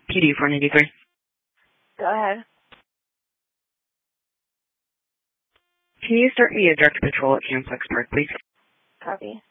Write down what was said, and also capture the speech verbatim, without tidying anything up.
P D four ninety-three. Go ahead. Can you start me a direct patrol at Camplex Park, please? Copy.